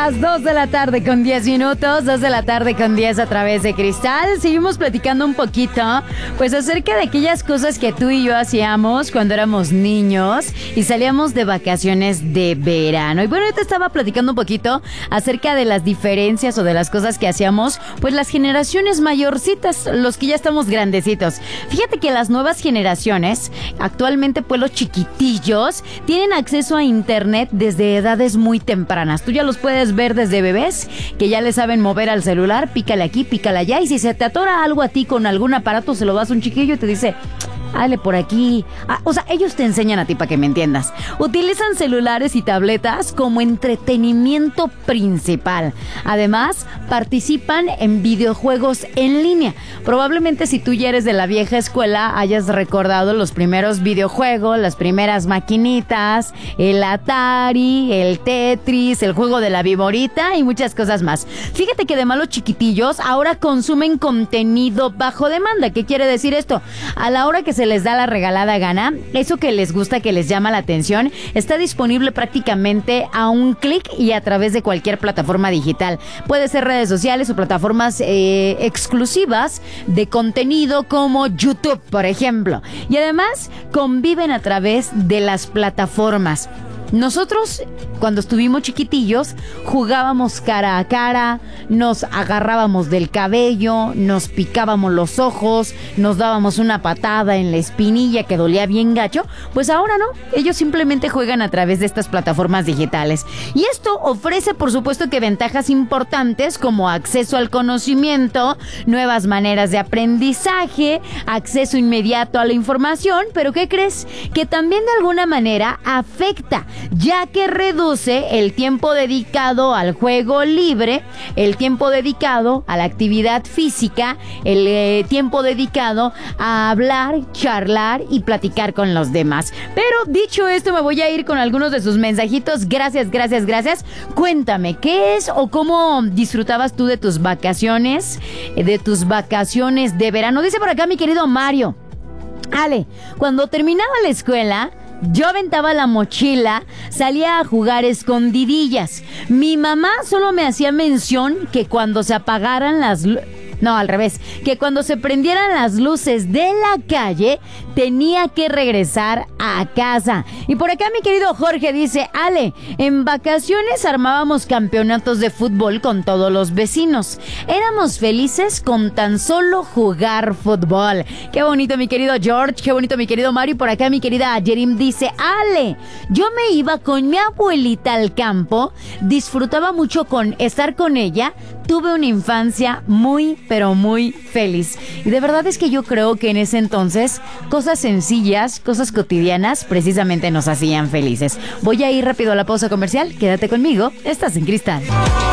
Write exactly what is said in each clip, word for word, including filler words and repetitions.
las dos de la tarde con diez minutos, dos de la tarde con diez a través de Cristal. Seguimos platicando un poquito, pues acerca de aquellas cosas que tú y yo hacíamos cuando éramos niños y salíamos de vacaciones de verano. Y bueno, yo te estaba platicando un poquito acerca de las diferencias o de las cosas que hacíamos, pues las generaciones mayorcitas, los que ya estamos grandecitos. Fíjate que las nuevas generaciones, actualmente pues los chiquitillos, tienen acceso a internet desde edades muy tempranas. Tú ya los puedes ver desde bebés, que ya le saben mover al celular, pícale aquí, pícale allá, y si se te atora algo a ti con algún aparato, se lo das a un chiquillo y te dice... Dale por aquí. Ah, o sea, ellos te enseñan a ti para que me entiendas. Utilizan celulares y tabletas como entretenimiento principal. Además, participan en videojuegos en línea. Probablemente si tú ya eres de la vieja escuela, hayas recordado los primeros videojuegos, las primeras maquinitas, el Atari, el Tetris, el juego de la viborita y muchas cosas más. Fíjate que además los chiquitillos ahora consumen contenido bajo demanda. ¿Qué quiere decir esto? A la hora que se les da la regalada gana, eso que les gusta, que les llama la atención, está disponible prácticamente a un clic y a través de cualquier plataforma digital. Puede ser redes sociales o plataformas eh, exclusivas de contenido como YouTube, por ejemplo. Y además conviven a través de las plataformas. Nosotros, cuando estuvimos chiquitillos, jugábamos cara a cara, nos agarrábamos del cabello, nos picábamos los ojos, nos dábamos una patada en la espinilla que dolía bien gacho. Pues ahora no, ellos simplemente juegan a través de estas plataformas digitales. Y esto ofrece, por supuesto, que ventajas importantes como acceso al conocimiento, nuevas maneras de aprendizaje, acceso inmediato a la información, pero ¿qué crees? Que también de alguna manera afecta, ya que reduce el tiempo dedicado al juego libre, el tiempo dedicado a la actividad física, el eh, tiempo dedicado a hablar, charlar y platicar con los demás. Pero dicho esto, me voy a ir con algunos de sus mensajitos. Gracias, gracias, gracias. Cuéntame, ¿qué es o cómo disfrutabas tú de tus vacaciones, de tus vacaciones de verano? Dice por acá mi querido Mario. Ale, cuando terminaba la escuela... yo aventaba la mochila, salía a jugar escondidillas. Mi mamá solo me hacía mención que cuando se apagaran las... No, al revés, que cuando se prendieran las luces de la calle, tenía que regresar a casa. Y por acá mi querido Jorge dice, Ale, en vacaciones armábamos campeonatos de fútbol con todos los vecinos. Éramos felices con tan solo jugar fútbol. Qué bonito mi querido George, qué bonito mi querido Mario. Y por acá mi querida Yerim dice, Ale, yo me iba con mi abuelita al campo, disfrutaba mucho con estar con ella, tuve una infancia muy, pero muy feliz. Y de verdad es que yo creo que en ese entonces cosas sencillas, cosas cotidianas precisamente nos hacían felices. Voy a ir rápido a la pausa comercial. Quédate conmigo, estás en Cristal.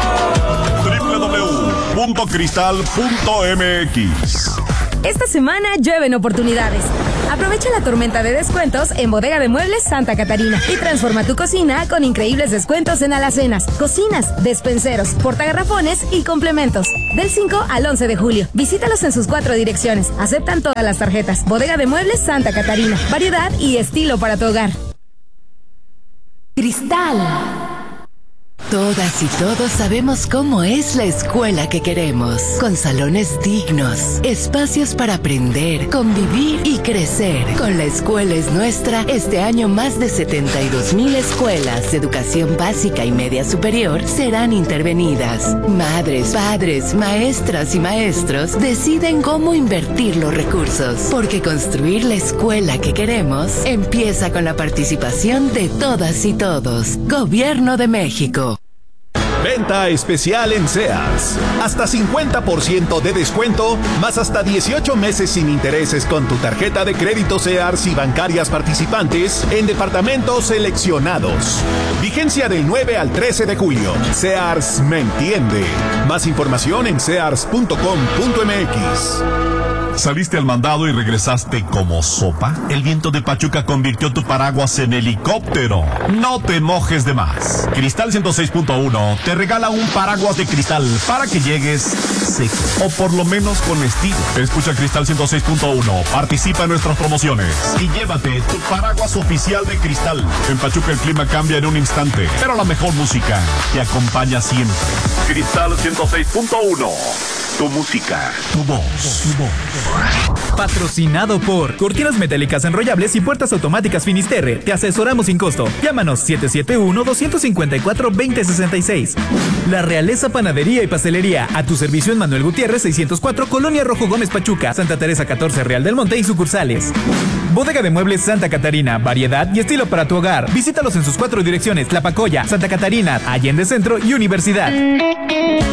doble u doble u doble u punto cristal punto m x. Esta semana llueven oportunidades. Aprovecha la tormenta de descuentos en Bodega de Muebles Santa Catarina y transforma tu cocina con increíbles descuentos en alacenas, cocinas, despenseros, portagarrafones y complementos. Del cinco al once de julio. Visítalos en sus cuatro direcciones. Aceptan todas las tarjetas. Bodega de Muebles Santa Catarina. Variedad y estilo para tu hogar. Cristal. Todas y todos sabemos cómo es la escuela que queremos, con salones dignos, espacios para aprender, convivir y crecer. Con La Escuela es Nuestra, este año más de setenta y dos mil escuelas de educación básica y media superior serán intervenidas. Madres, padres, maestras y maestros deciden cómo invertir los recursos, porque construir la escuela que queremos empieza con la participación de todas y todos. Gobierno de México. Venta especial en Sears. Hasta cincuenta por ciento de descuento, más hasta dieciocho meses sin intereses con tu tarjeta de crédito Sears y bancarias participantes en departamentos seleccionados. Vigencia del nueve al trece de julio. Sears me entiende. Más información en sears punto com punto m x. ¿Saliste al mandado y regresaste como sopa? El viento de Pachuca convirtió tu paraguas en helicóptero. No te mojes de más. Cristal ciento seis punto uno te regala regala un paraguas de Cristal para que llegues seco, o por lo menos con estilo. Escucha Cristal ciento seis punto uno, participa en nuestras promociones y llévate tu paraguas oficial de Cristal. En Pachuca el clima cambia en un instante, pero la mejor música te acompaña siempre. Cristal ciento seis punto uno. Tu música, tu voz, tu voz. Patrocinado por Cortinas Metálicas Enrollables y Puertas Automáticas Finisterre. Te asesoramos sin costo. Llámanos siete siete uno, dos cinco cuatro, dos cero seis seis. La Realeza Panadería y Pastelería. A tu servicio en Manuel Gutiérrez seiscientos cuatro, Colonia Rojo Gómez Pachuca, Santa Teresa catorce, Real del Monte y sucursales. Bodega de Muebles Santa Catarina. Variedad y estilo para tu hogar. Visítalos en sus cuatro direcciones: Tlapacoya, Santa Catarina, Allende Centro y Universidad.